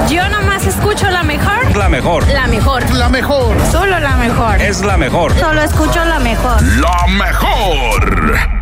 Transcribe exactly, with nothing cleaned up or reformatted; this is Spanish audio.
Yo nomás escucho la mejor. La mejor. La mejor. La mejor. Solo la mejor. Es la mejor. Solo escucho la mejor. La mejor.